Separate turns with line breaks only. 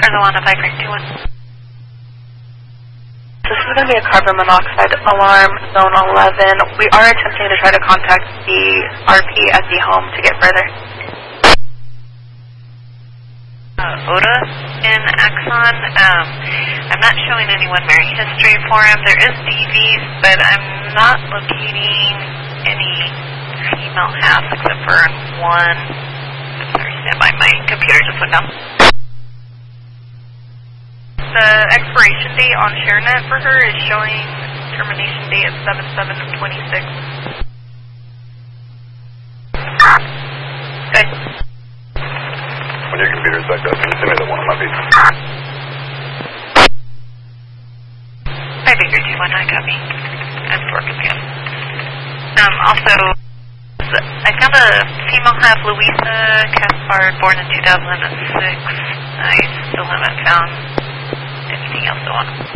Arizona 5321.
This is going to be a carbon monoxide alarm, zone 11. We are attempting to try to contact the RP at the home to get further.
Oda in Axon. I'm not showing any one-Mary history for him. There is DVs, but I'm not locating any female halves except for one. Sorry, stand by. My computer just went down. The expiration date on ShareNet for her is showing termination date at 7/7/26. Good.
When your computer's back up, can you send me the one on my beat?
5321, copy. I'm working again. Also, I found a female half, Louisa Caspar, born in 2006. I still haven't found anything else on.